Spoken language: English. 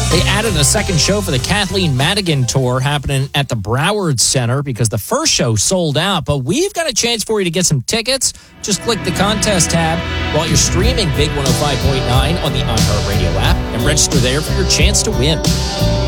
They added a second show for the Kathleen Madigan Tour happening at the Broward Center because the first show sold out. But we've got a chance for you to get some tickets. Just click the contest tab while you're streaming Big 105.9 on the iHeartRadio app and register there for your chance to win.